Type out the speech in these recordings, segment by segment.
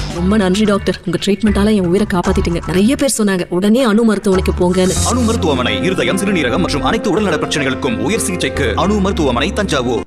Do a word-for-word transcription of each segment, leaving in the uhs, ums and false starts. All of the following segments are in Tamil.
ரொம்ப நன்றி டாக்டர், உங்க ட்ரீட்மெண்டால என் உயிரை காப்பாத்திட்டீங்க. நிறைய பேர் சொன்னாங்க உடனே அணு மருத்துவமனைக்கு போங்கன்னு. அணு மருத்துவமனை இருதயம், சிறுநீரகம் மற்றும் அனைத்து உடல்நல பிரச்சனைகளுக்கும் உயர் சிகிச்சைக்கு அணு மருத்துவமனை, தஞ்சாவூர்.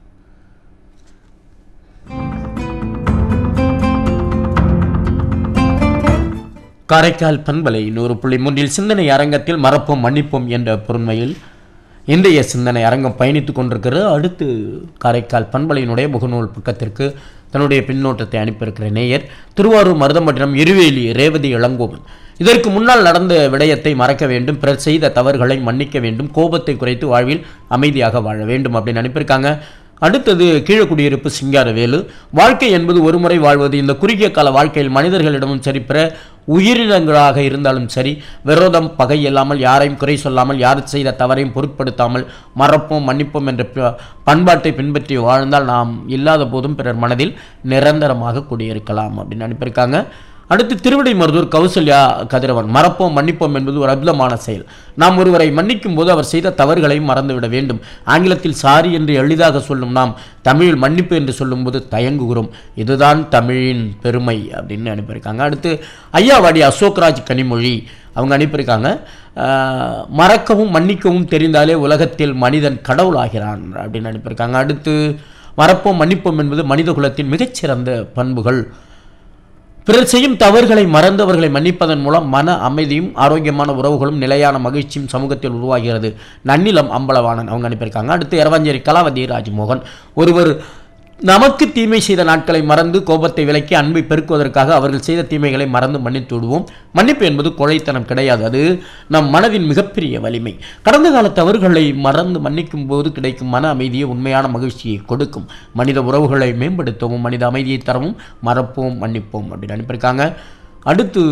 காரைக்கால் பண்பலை நூறு புள்ளி மூன்றில் சிந்தனை அரங்கத்தில் மறப்போம் மன்னிப்போம் என்ற பொருண்மையில் இன்றைய சிந்தனை அரங்கம் பயணித்துக் கொண்டிருக்கிறது. அடுத்து காரைக்கால் பண்பலையினுடைய முகநூல் பக்கத்திற்கு தன்னுடைய பின்னோட்டத்தை அனுப்பியிருக்கிற நேயர் திருவாரூர் மருதம்பட்டினம் இருவேலி ரேவதி இளங்கோவன். இதற்கு முன்னால் நடந்த விடயத்தை மறக்க வேண்டும், பிறர் செய்த தவறுகளை மன்னிக்க வேண்டும், கோபத்தை குறைத்து வாழ்வில் அமைதியாக வாழ வேண்டும் அப்படின்னு அனுப்பியிருக்காங்க. அடுத்தது கீழக்குடியிருப்பு சிங்காரவேலு. வாழ்க்கை என்பது ஒரு முறை வாழ்வது. இந்த குறுகிய கால வாழ்க்கையில் மனிதர்களிடமும் சரி பிற உயிரினங்களாக இருந்தாலும் சரி விரோதம் பகை இல்லாமல் யாரையும் குறை சொல்லாமல் யார் செய்த தவறையும் பொருட்படுத்தாமல் மறப்போம் மன்னிப்போம் என்ற பண்பாட்டை பின்பற்றி வாழ்ந்தால் நாம் இல்லாத போதும் பிறர் மனதில் நிரந்தரமாக குடியிருக்கலாம் அப்படின்னு அனுப்பியிருக்காங்க. அடுத்து திருவிடைமருதூர் கௌசல்யா கதிரவன். மறப்போம் மன்னிப்போம் என்பது ஒரு அற்புதமான செயல். நாம் ஒருவரை மன்னிக்கும் போது அவர் செய்த தவறுகளையும் மறந்துவிட வேண்டும். ஆங்கிலத்தில் சாரி என்று எளிதாக சொல்லும் நாம் தமிழில் மன்னிப்பு என்று சொல்லும்போது தயங்குகிறோம். இதுதான் தமிழின் பெருமை அப்படின்னு அனுப்பியிருக்காங்க. அடுத்து ஐயாவாடி அசோக்ராஜ் கனிமொழி அவங்க அனுப்பியிருக்காங்க. மறக்கவும் மன்னிக்கவும் தெரிந்தாலே உலகத்தில் மனிதன் கடவுளாகிறான் அப்படின்னு அனுப்பியிருக்காங்க. அடுத்து மறப்போம் மன்னிப்போம் என்பது மனித குலத்தின் மிகச்சிறந்த பண்புகள். பிறர் செய்யும் தவறுகளை மறந்தவர்களை மன்னிப்பதன் மூலம் மன அமைதியும் ஆரோக்கியமான உறவுகளும் நிலையான மகிழ்ச்சியும் சமூகத்தில் உருவாகிறது. நன்னிலம் அம்பலவாணன் அவங்க அனுப்பியிருக்காங்க. அடுத்து இரவஞ்சேரி கலாவதி ராஜ்மோகன். ஒருவர் நமக்கு தீமை செய்த நாட்களை மறந்து கோபத்தை விலக்கி அன்பை பெருக்குவதற்காக அவர்கள் செய்த தீமைகளை மறந்து மன்னித்து விடுவோம். மன்னிப்பு என்பது கொலைத்தனம் கிடையாது, அது நம் மனதின் மிகப்பெரிய வலிமை. கடந்த கால தவறுகளை மறந்து மன்னிக்கும் போது கிடைக்கும் மன அமைதியை உண்மையான மகிழ்ச்சியை கொடுக்கும். மனித உறவுகளை மேம்படுத்தவும் மனித அமைதியை தரவும் மறப்போம் மன்னிப்போம் அப்படின்னு அனுப்பியிருக்காங்க. அடுத்து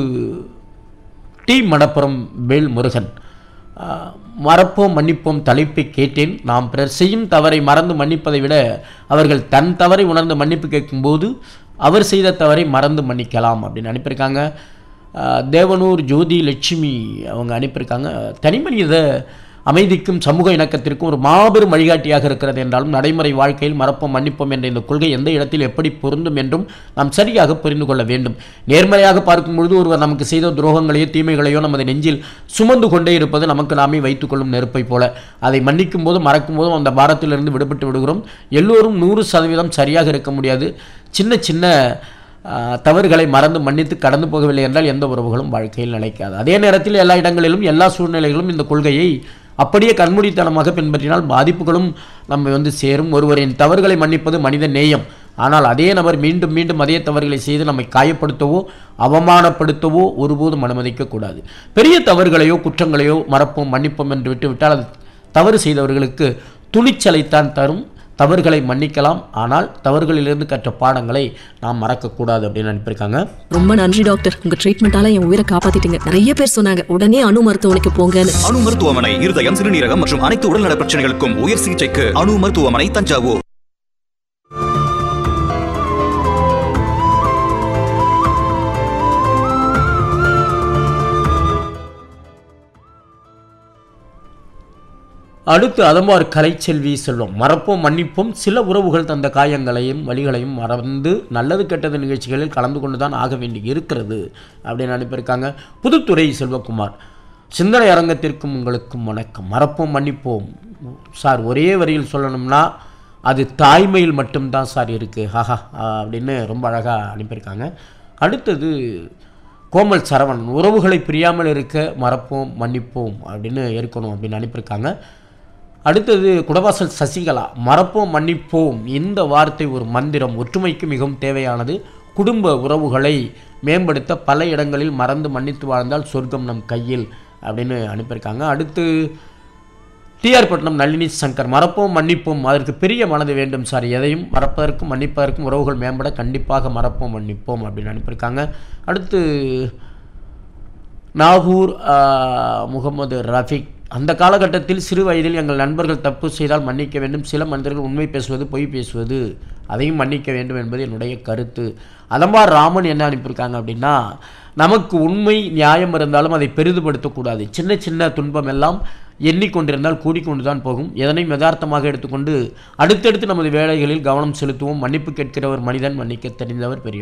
டி மணப்புறம் வேல் முருகன். மறப்போம் மன்னிப்போம் தலைப்பை கேட்டேன். நாம் பிறர் செய்யும் தவறை மறந்து மன்னிப்பதை விட அவர்கள் தன் தவறை உணர்ந்து மன்னிப்பு கேட்கும்போது அவர் செய்த தவறை மறந்து மன்னிக்கலாம் அப்படின்னு அனுப்பியிருக்காங்க. தேவனூர் ஜோதி லட்சுமி அவங்க அனுப்பியிருக்காங்க. தனிமனித அமைதிக்கும் சமூக இணக்கத்திற்கும் ஒரு மாபெரும் வழிகாட்டியாக இருக்கிறது என்றாலும் நடைமுறை வாழ்க்கையில் மறப்போம் மன்னிப்போம் என்ற இந்த கொள்கை எந்த இடத்தில் எப்படி பொருந்தும் என்றும் நாம் சரியாக புரிந்து கொள்ள வேண்டும். நேர்மறையாக பார்க்கும் பொழுது ஒருவர் நமக்கு செய்த துரோகங்களையோ தீமைகளையோ நமது நெஞ்சில் சுமந்து கொண்டே இருப்பது நமக்கு நாமே வைத்துக்கொள்ளும் நெருப்பை போல. அதை மன்னிக்கும் போதும் மறக்கும் போதும் அந்த பாரத்திலிருந்து விடுபட்டு விடுகிறோம். எல்லோரும் நூறு சதவீதம் சரியாக இருக்க முடியாது. சின்ன சின்ன தவறுகளை மறந்து மன்னித்து கடந்து போகவில்லை என்றால் எந்த உறவுகளும் வாழ்க்கையில் நிலைக்காது. அதே நேரத்தில் எல்லா இடங்களிலும் எல்லா சூழ்நிலைகளிலும் இந்த கொள்கையை அப்படியே கண்மூடித்தனமாக பின்பற்றினால் பாதிப்புகளும் நம்ம வந்து சேரும். ஒருவரின் தவறுகளை மன்னிப்பது மனித நேயம். ஆனால் அதே நபர் மீண்டும் மீண்டும் அதே தவறுகளை செய்து நம்மை காயப்படுத்தவோ அவமானப்படுத்தவோ ஒருபோதும் அனுமதிக்கக்கூடாது. பெரிய தவறுகளையோ குற்றங்களையோ மறப்போம் மன்னிப்போம் என்று விட்டுவிட்டால் அது தவறு செய்தவர்களுக்கு துணிச்சலைத்தான் தரும். தவறுகளை மன்னிக்கலாம், ஆனால் தவறுகளிலிருந்து கற்ற பாடங்களை நாம் மறக்கக்கூடாது அப்படின்னு அனுப்பியிருக்காங்க. ரொம்ப நன்றி டாக்டர், உங்க ட்ரீட்மெண்டால என் உயிரை காப்பாத்திட்டீங்க. நிறைய பேர் சொன்னாங்க உடனே அணு மருத்துவமனைக்கு போங்கன்னு. அணு மருத்துவமனை இருதயம், சிறுநீரகம் மற்றும் அனைத்து உடல்நல பிரச்சனைகளுக்கும் உயர் சிகிச்சைக்கு அணு மருத்துவமனை, தஞ்சாவூர். அடுத்து அதமார் கலைச்செல்வி செல்வம். மறப்போம் மன்னிப்போம். சில உறவுகள் தந்த காயங்களையும் வழிகளையும் மறந்து நல்லது கெட்டது நிகழ்ச்சிகளில் கலந்து கொண்டு தான் ஆக வேண்டி இருக்கிறது அப்படின்னு அனுப்பியிருக்காங்க. புதுத்துறை செல்வகுமார். சிந்தனை அரங்கத்திற்கும் உங்களுக்கும் வணக்கம். மறப்போம் மன்னிப்போம் சார் ஒரே வரியில் சொல்லணும்னா அது தாய்மையில் மட்டும்தான் சார் இருக்குது ஹஹா அப்படின்னு ரொம்ப அழகாக அனுப்பியிருக்காங்க. அடுத்தது கோமல் சரவணன். உறவுகளை பிரியாமல் இருக்க மறப்போம் மன்னிப்போம் அப்படின்னு இருக்கணும் அப்படின்னு அனுப்பியிருக்காங்க. அடுத்தது குடவாசல் சசிகலா. மறப்போம் மன்னிப்போம் இந்த வார்த்தை ஒரு மந்திரம், ஒற்றுமைக்கு மிகவும் தேவையானது. குடும்ப உறவுகளை மேம்படுத்த பல இடங்களில் மறந்து மன்னித்து வாழ்ந்தால் சொர்க்கம் நம் கையில் அப்படின்னு அனுப்பியிருக்காங்க. அடுத்து டிஆர் பட்டினம் நளினி சங்கர். மறப்போம் மன்னிப்போம், அதற்கு பெரிய மனது வேண்டும் சார். எதையும் மறப்பதற்கும் மன்னிப்பதற்கும் உறவுகள் மேம்பட கண்டிப்பாக மறப்போம் மன்னிப்போம் அப்படின்னு அனுப்பியிருக்காங்க. அடுத்து நாகூர் முகமது ரஃபிக். அந்த காலகட்டத்தில் சிறு வயதில் எங்கள் நண்பர்கள் தப்பு செய்தால் மன்னிக்க வேண்டும். சில மனிதர்கள் உண்மை பேசுவது பொய் பேசுவது அதையும் மன்னிக்க வேண்டும் என்பது என்னுடைய கருத்து. அதம்பார் ராமன் என்ன அனுப்பியிருக்காங்க அப்படின்னா, நமக்கு உண்மை நியாயம் இருந்தாலும் அதை பெரிதுபடுத்தக்கூடாது. சின்ன சின்ன துன்பம் எல்லாம் எண்ணிக்கொண்டிருந்தால் கூடிக்கொண்டு தான் போகும். எதனையும் யதார்த்தமாக எடுத்துக்கொண்டு அடுத்தடுத்து நமது வேலைகளில் கவனம் செலுத்துவோம். மன்னிப்பு கேட்கிறவர் மனிதன், மன்னிக்க தெரிந்தவர் பெரியவர்.